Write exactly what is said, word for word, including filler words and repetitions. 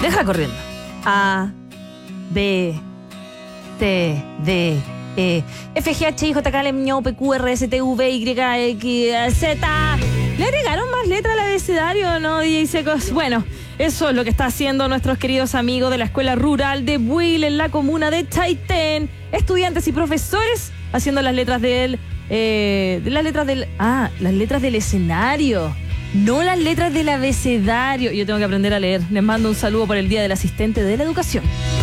Déjala corriendo. A, B, C, D, E, F, G, H, I, J, K, L, M, N, O, P, Q, R, S, T, U, V, Y, X, Z. ¿Le agregaron más letras al abecedario, no, D J Secos? Bueno, eso es lo que está haciendo nuestros queridos amigos de la Escuela Rural de Buil en la comuna de Chaitén. Estudiantes y profesores haciendo las letras del... Eh, las letras del... Ah, las letras del escenario. No las letras del abecedario. Yo tengo que aprender a leer. Les mando un saludo por el Día del Asistente de la Educación.